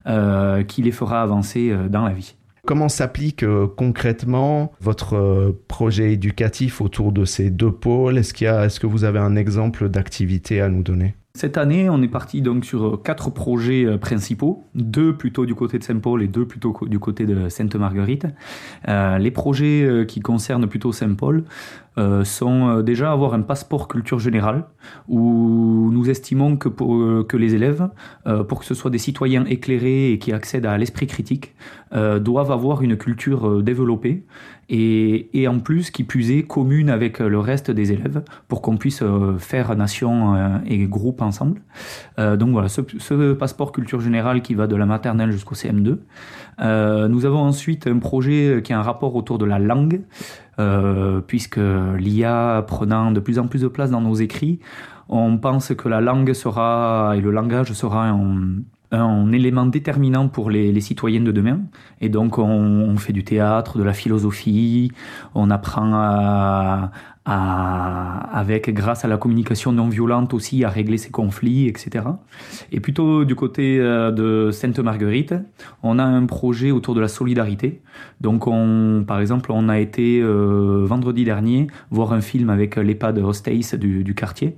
qui les fera avancer dans la vie. Comment s'applique concrètement votre projet éducatif autour de ces deux pôles ? Est-ce que vous avez un exemple d'activité à nous donner ? Cette année, on est parti donc sur 4 projets principaux, 2 plutôt du côté de Saint-Paul et 2 plutôt du côté de Sainte-Marguerite. Les projets qui concernent plutôt Saint-Paul sont déjà avoir un passeport culture générale, où nous estimons que les élèves, pour que ce soit des citoyens éclairés et qui accèdent à l'esprit critique, doivent avoir une culture développée et en plus, qui plus est, commune avec le reste des élèves pour qu'on puisse faire nation et groupe ensemble. Donc voilà, ce passeport culture générale qui va de la maternelle jusqu'au CM2. Nous avons ensuite un projet qui a un rapport autour de la langue, puisque l'IA prenant de plus en plus de place dans nos écrits, on pense que la langue et le langage sera un élément déterminant pour les citoyens de demain. Et donc, on fait du théâtre, de la philosophie, on apprend grâce à la communication non violente aussi, à régler ses conflits, etc. Et plutôt du côté de Sainte-Marguerite, on a un projet autour de la solidarité. Donc, par exemple, on a été vendredi dernier voir un film avec l'EHPAD Hostess du quartier.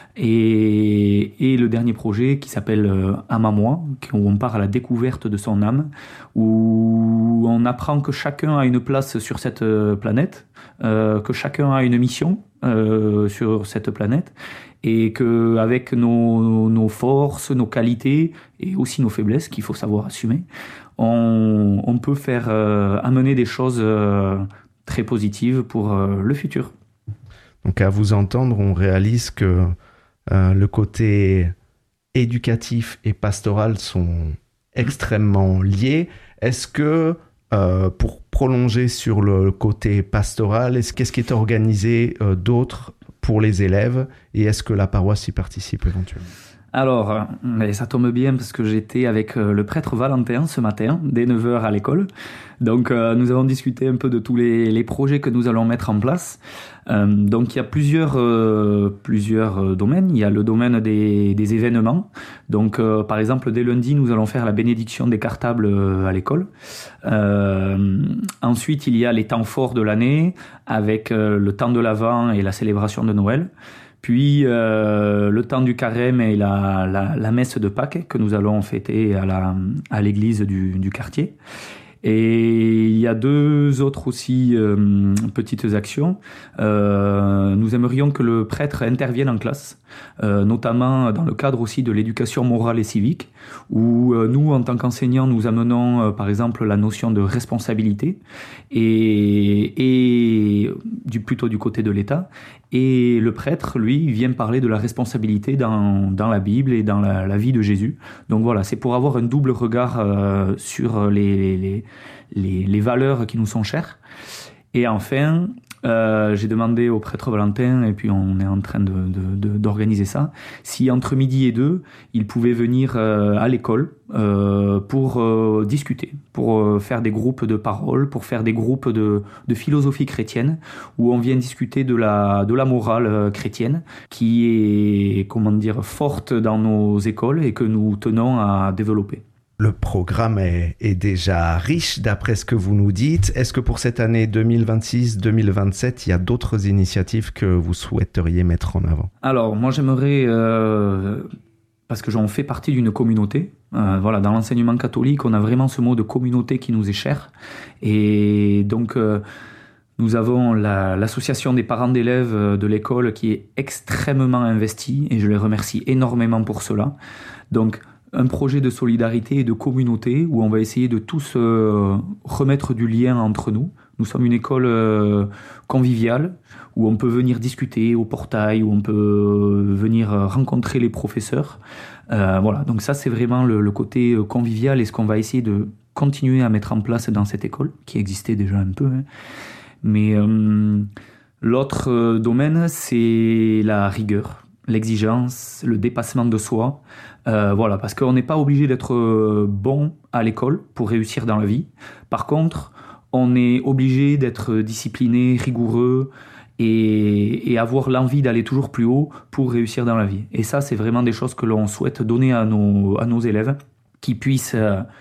Et le dernier projet qui s'appelle Âme à moi, où on part à la découverte de son âme, où on apprend que chacun a une place sur cette planète, que chacun a une mission sur cette planète, et qu'avec nos forces, nos qualités et aussi nos faiblesses qu'il faut savoir assumer, on peut faire amener des choses très positives pour le futur. Donc à vous entendre, on réalise que le côté éducatif et pastoral sont extrêmement liés. Est-ce que, pour prolonger sur le côté pastoral, qu'est-ce qui est organisé d'autre pour les élèves et est-ce que la paroisse y participe éventuellement ? Alors, ça tombe bien parce que j'étais avec le prêtre Valentin ce matin, dès 9h à l'école. Donc, nous avons discuté un peu de tous les projets que nous allons mettre en place. Donc, il y a plusieurs domaines. Il y a le domaine des événements. Donc, par exemple, dès lundi, nous allons faire la bénédiction des cartables à l'école. Ensuite, il y a les temps forts de l'année avec le temps de l'Avent et la célébration de Noël. Puis le temps du carême et la messe de Pâques que nous allons fêter à l'église du quartier. Et il y a 2 autres aussi petites actions. Nous aimerions que le prêtre intervienne en classe, notamment dans le cadre aussi de l'éducation morale et civique, où nous, en tant qu'enseignants, nous amenons par exemple la notion de responsabilité et plutôt du côté de l'État. Et le prêtre, lui, vient parler de la responsabilité dans la Bible et dans la vie de Jésus. Donc voilà, c'est pour avoir un double regard sur les valeurs qui nous sont chères. Et enfin, j'ai demandé au prêtre Valentin, et puis on est en train d'organiser ça, si entre midi et 2, il pouvait venir à l'école pour discuter, pour faire des groupes de parole, pour faire des groupes de philosophie chrétienne, où on vient discuter de la morale chrétienne, qui est, forte dans nos écoles et que nous tenons à développer. Le programme est déjà riche d'après ce que vous nous dites. Est-ce que pour cette année 2026-2027, il y a d'autres initiatives que vous souhaiteriez mettre en avant ? Alors, moi j'aimerais, parce que j'en fais partie d'une communauté, dans l'enseignement catholique, on a vraiment ce mot de communauté qui nous est cher. Et donc, nous avons l'association des parents d'élèves de l'école qui est extrêmement investie, et je les remercie énormément pour cela. Donc, un projet de solidarité et de communauté où on va essayer de tous remettre du lien entre nous. Nous sommes une école conviviale où on peut venir discuter au portail, où on peut venir rencontrer les professeurs. Donc ça, c'est vraiment le côté convivial et ce qu'on va essayer de continuer à mettre en place dans cette école, qui existait déjà un peu. Mais l'autre domaine, c'est la rigueur, l'exigence, le dépassement de soi. Parce qu'on n'est pas obligé d'être bon à l'école pour réussir dans la vie. Par contre, on est obligé d'être discipliné, rigoureux et avoir l'envie d'aller toujours plus haut pour réussir dans la vie. Et ça, c'est vraiment des choses que l'on souhaite donner à nos élèves, qui puissent